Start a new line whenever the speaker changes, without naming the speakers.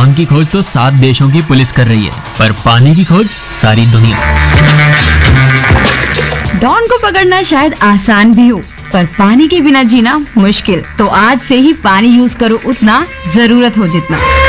Don की खोज तो 7 देशों की पुलिस कर रही है, पर पानी की खोज सारी दुनिया।
डॉन को पकड़ना शायद आसान भी हो, पर पानी के बिना जीना मुश्किल। तो आज से ही पानी यूज करो उतना, जरूरत हो जितना।